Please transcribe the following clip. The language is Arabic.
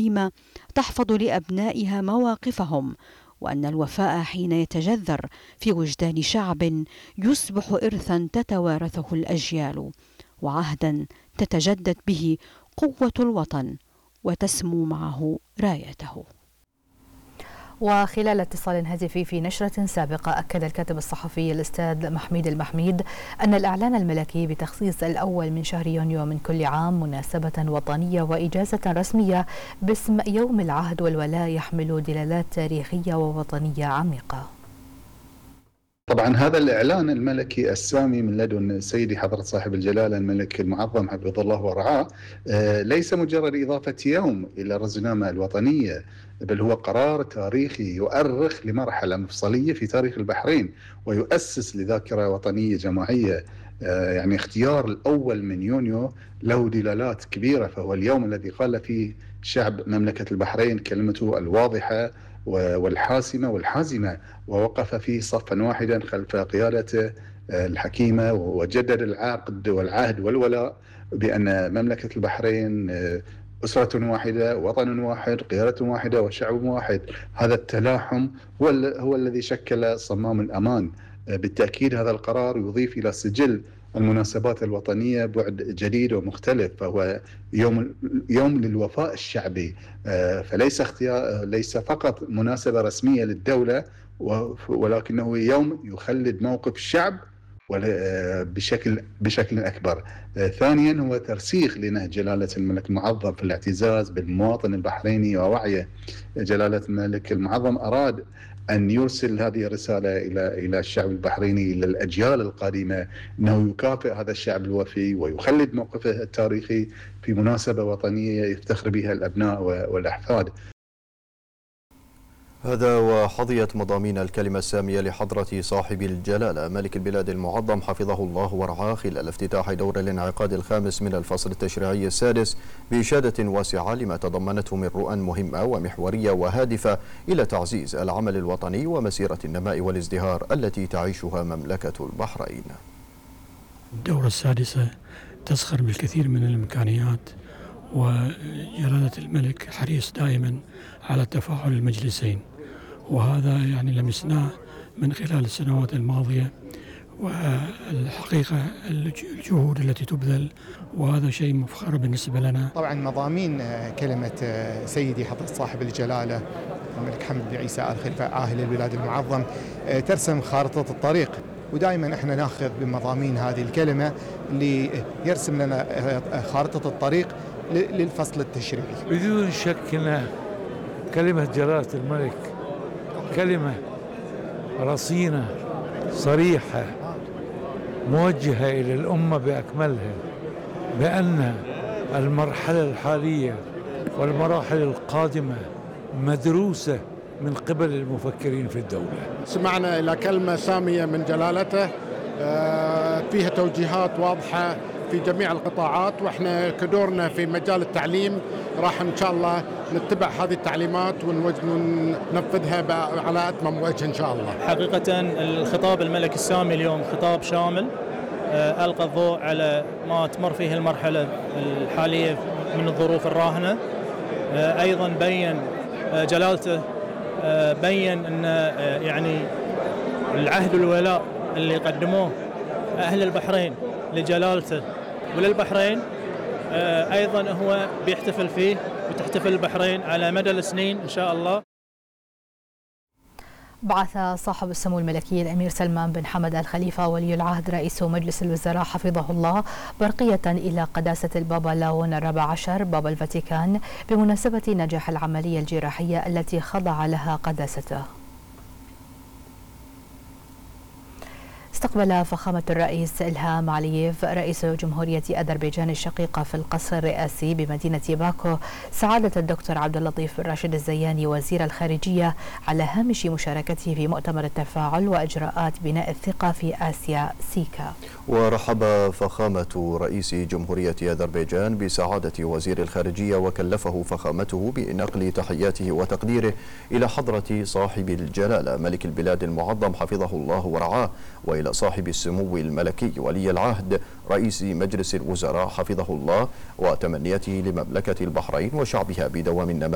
الكريمة تحفظ لأبنائها مواقفهم، وأن الوفاء حين يتجذر في وجدان شعب يصبح إرثا تتوارثه الأجيال، وعهدا تتجدد به قوة الوطن وتسمو معه رايته. وخلال اتصال هاتفي في نشرة سابقة، أكد الكاتب الصحفي الأستاذ محميد المحميد أن الإعلان الملكي بتخصيص الأول من شهر يونيو من كل عام مناسبة وطنية وإجازة رسمية باسم يوم العهد والولاء يحمل دلالات تاريخية ووطنية عميقة. طبعا هذا الإعلان الملكي السامي من لدن سيدي حضرة صاحب الجلالة الملك المعظم حفظه الله ورعاه ليس مجرد إضافة يوم إلى الرزنامة الوطنية، بل هو قرار تاريخي يؤرخ لمرحلة مفصلية في تاريخ البحرين ويؤسس لذاكرة وطنية جماعية. يعني اختيار الأول من يونيو له دلالات كبيرة، فهو اليوم الذي قال فيه شعب مملكة البحرين كلمته الواضحة والحاسمة والحازمة، ووقف فيه صفا واحدا خلف قيادته الحكيمة، وجدد العقد والعهد والولاء بأن مملكة البحرين أسرة واحدة، وطن واحد، قيادة واحدة، وشعب واحد. هذا التلاحم هو الذي شكل صمام الأمان. بالتأكيد هذا القرار يضيف إلى سجل المناسبات الوطنية بعد جديد ومختلف، فهو يوم للوفاء الشعبي، فليس ليس فقط مناسبة رسمية للدولة، ولكنه يوم يخلد موقف الشعب بشكل أكبر. ثانيا هو ترسيخ لنهج جلالة الملك المعظم في الاعتزاز بالمواطن البحريني ووعيه. جلالة الملك المعظم أراد أن يرسل هذه الرسالة إلى الشعب البحريني، إلى الأجيال القادمة، أنه يكافئ هذا الشعب الوفي ويخلد موقفه التاريخي في مناسبة وطنية يفتخر بها الأبناء والأحفاد. هذا وحظيت مضامين الكلمة السامية لحضرة صاحب الجلالة ملك البلاد المعظم حفظه الله ورعاه خلال افتتاح دور الانعقاد الخامس من الفصل التشريعي السادس بإشادة واسعة لما تضمنته من رؤى مهمة ومحورية وهادفة إلى تعزيز العمل الوطني ومسيرة النماء والازدهار التي تعيشها مملكة البحرين. الدورة السادسة تزخر بالكثير من الإمكانيات، وجلالة الملك حريص دائما على تفاعل المجلسين، وهذا يعني لمسناه من خلال السنوات الماضية، والحقيقة الجهود التي تبذل، وهذا شيء مفخر بالنسبة لنا. طبعا مضامين كلمة سيدي حضرة صاحب الجلالة الملك حمد بن عيسى آل خليفة عاهل البلاد المعظم ترسم خارطة الطريق، ودائما احنا ناخذ بمضامين هذه الكلمة اللي يرسم لنا خارطة الطريق للفصل التشريعي. بدون شك أن كلمة جلالة الملك كلمة رصينة صريحة موجهة إلى الأمة بأكملها، بأن المرحلة الحالية والمراحل القادمة مدروسة من قبل المفكرين في الدولة. سمعنا إلى كلمة سامية من جلالته فيها توجيهات واضحة في جميع القطاعات، واحنا كدورنا في مجال التعليم راح ان شاء الله نتبع هذه التعليمات وننفذها على اتمم وجه ان شاء الله. حقيقة الخطاب الملك السامي اليوم خطاب شامل ألقى الضوء على ما تمر فيه المرحلة الحالية من الظروف الراهنة. أيضا بين جلالته بين أن يعني العهد والولاء اللي قدموه أهل البحرين لجلالته وللبحرين أيضا هو بيحتفل فيه وتحتفل البحرين على مدى السنين إن شاء الله. بعث صاحب السمو الملكي الأمير سلمان بن حمد الخليفة ولي العهد رئيس مجلس الوزراء حفظه الله برقية إلى قداسة البابا لاون الرابع عشر بابا الفاتيكان بمناسبة نجاح العملية الجراحية التي خضع لها قداسته. استقبل فخامة الرئيس إلهام علييف رئيس جمهورية أذربيجان الشقيقة في القصر الرئاسي بمدينة باكو سعادة الدكتور عبد اللطيف الراشد الزياني وزير الخارجية على هامش مشاركته في مؤتمر التفاعل وإجراءات بناء الثقة في آسيا سيكا. ورحب فخامة رئيس جمهورية أذربيجان بسعادة وزير الخارجية، وكلفه فخامته بنقل تحياته وتقديره إلى حضرة صاحب الجلالة ملك البلاد المعظم حفظه الله ورعاه، وإلى صاحب السمو الملكي ولي العهد رئيس مجلس الوزراء حفظه الله، وتمنيته لمملكة البحرين وشعبها بدوام النماء